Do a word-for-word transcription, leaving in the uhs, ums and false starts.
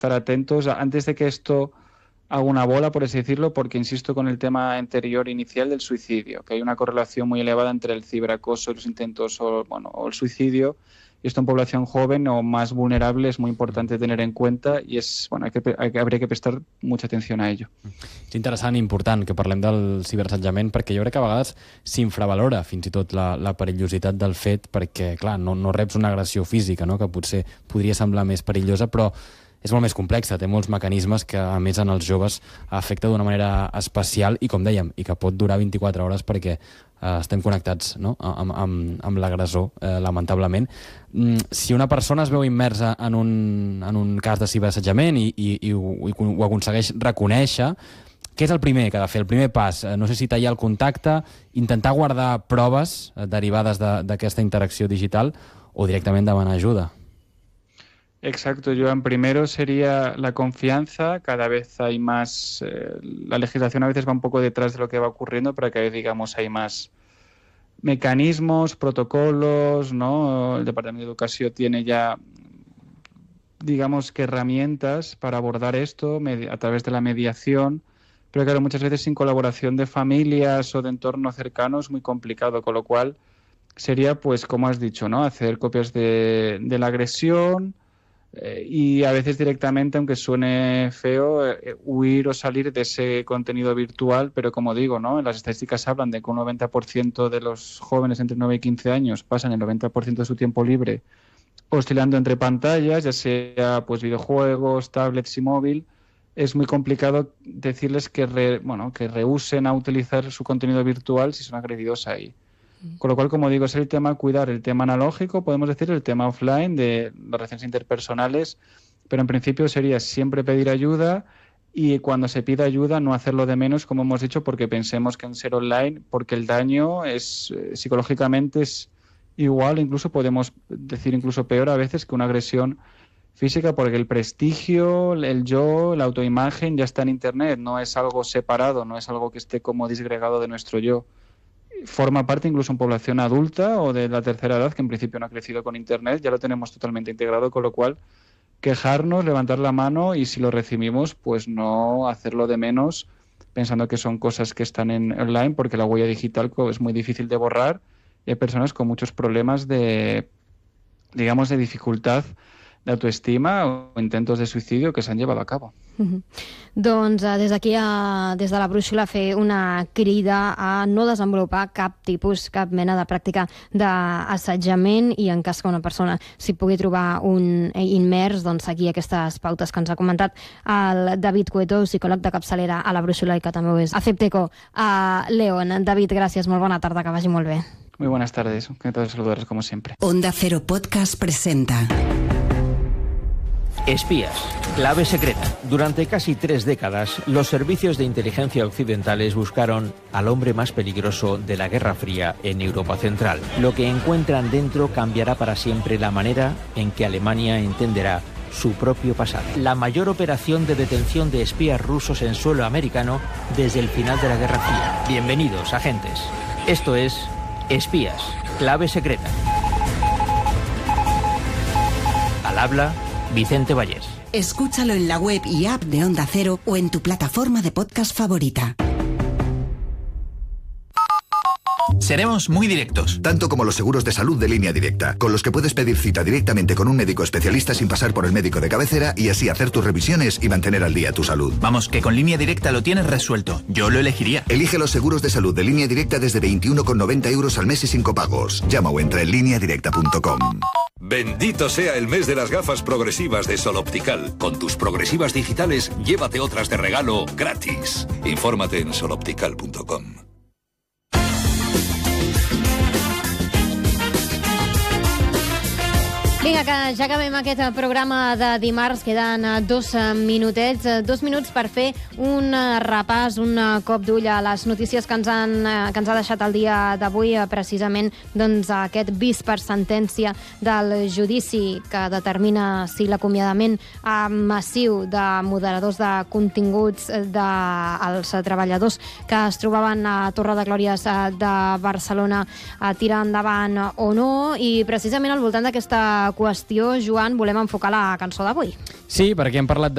estar atentos antes de que esto haga una bola, por así decirlo, porque insisto con el tema anterior inicial del suicidio, que hay una correlación muy elevada entre el ciberacoso, los intentos o, bueno, o el suicidio, y esto en población joven o más vulnerable es muy importante tener en cuenta i és, bueno, hay que, hay, habría que prestar mucha atención a ello. És interessant i important que parlem del ciberassetjament perquè jo crec que a vegades s'infravalora fins i tot la, la perillositat del fet perquè, clar, no, no reps una agressió física, no?, que potser podria semblar més perillosa, però és molt més complexa, té molts mecanismes que, a més, en els joves afecta d'una manera especial i, com dèiem, i que pot durar vint-i-quatre hores perquè eh, estem connectats, no?, amb, amb, amb l'agressor, eh, lamentablement. Mm, si una persona es veu immersa en un, en un cas de ciberassetjament i, i, i, ho, i ho aconsegueix reconèixer, què és el primer que ha de fer, el primer pas? No sé si tallar el contacte, intentar guardar proves derivades d'aquesta interacció digital o directament demanar ajuda. Exacto, Joan. Primero sería la confianza. Cada vez hay más... Eh, la legislación a veces va un poco detrás de lo que va ocurriendo, pero cada vez, digamos, hay más mecanismos, protocolos, ¿no? El Departamento de Educación tiene ya, digamos, que herramientas para abordar esto a través de la mediación, pero claro, muchas veces sin colaboración de familias o de entornos cercanos es muy complicado, con lo cual sería, pues, como has dicho, ¿no?, hacer copias de, de la agresión, Eh, y a veces directamente, aunque suene feo, eh, huir o salir de ese contenido virtual, pero como digo, ¿no?, las estadísticas hablan de que un noventa por ciento de los jóvenes entre nueve y quince años pasan el noventa por ciento de su tiempo libre oscilando entre pantallas, ya sea pues videojuegos, tablets y móvil. Es muy complicado decirles que, re, bueno, que rehúsen a utilizar su contenido virtual si son agredidos ahí. Con lo cual, como digo, es el tema cuidar el tema analógico, podemos decir el tema offline de las relaciones interpersonales, pero en principio sería siempre pedir ayuda y cuando se pida ayuda no hacerlo de menos, como hemos dicho, porque pensemos que en ser online, porque el daño es eh, psicológicamente es igual, incluso podemos decir incluso peor a veces que una agresión física, porque el prestigio, el yo, la autoimagen ya está en Internet, no es algo separado, no es algo que esté como disgregado de nuestro yo. Forma parte incluso en población adulta o de la tercera edad, que en principio no ha crecido con Internet, ya lo tenemos totalmente integrado, con lo cual quejarnos, levantar la mano y si lo recibimos, pues no hacerlo de menos, pensando que son cosas que están en online, porque la huella digital es muy difícil de borrar y hay personas con muchos problemas de, digamos, de dificultad de autoestima o intentos de suicidio que s'han llevat a cabo. Mm-hmm. Doncs eh, des d'aquí, a, des de la brúixola, fer una crida a no desenvolupar cap tipus, cap mena de pràctica d'assetjament i en cas que una persona s'hi pugui trobar un immers, doncs seguir aquestes pautes que ens ha comentat el David Cueto, psicòleg de capçalera a la brúixola i que també ho és a Cepteco a León. David, gràcies, molt bona tarda, que vagi molt bé. Muy buenas tardes, encantado de saludaros como siempre. Onda Cero Podcast presenta Espías, clave secreta. Durante casi tres décadas, los servicios de inteligencia occidentales buscaron al hombre más peligroso de la Guerra Fría en Europa Central. Lo que encuentran dentro cambiará para siempre la manera en que Alemania entenderá su propio pasado. La mayor operación de detención de espías rusos en suelo americano desde el final de la Guerra Fría. Bienvenidos, agentes. Esto es Espías, clave secreta. Al habla Vicente Vallés. Escúchalo en la web y app de Onda Cero o en tu plataforma de podcast favorita. Seremos muy directos. Tanto como los seguros de salud de Línea Directa, con los que puedes pedir cita directamente con un médico especialista sin pasar por el médico de cabecera y así hacer tus revisiones y mantener al día tu salud. Vamos, que con Línea Directa lo tienes resuelto. Yo lo elegiría. Elige los seguros de salud de Línea Directa desde veintiuno con noventa euros al mes y sin copagos. Llama o entra en línea directa punto com. Bendito sea el mes de las gafas progresivas de Sol Optical. Con tus progresivas digitales, llévate otras de regalo gratis. Infórmate en sol optical punto com. Vinga, que ja acabem aquest programa de dimarts. Queden dos minutets, dos minuts per fer un repàs, un cop d'ull a les notícies que ens, han, que ens ha deixat el dia d'avui, precisament doncs, aquest vist per sentència del judici que determina si l'acomiadament massiu de moderadors de continguts dels treballadors que es trobaven a Torre de Glòries de Barcelona tira endavant o no, i precisament al voltant d'aquesta qüestió, Joan, volem enfocar la cançó d'avui. Sí, perquè hem parlat de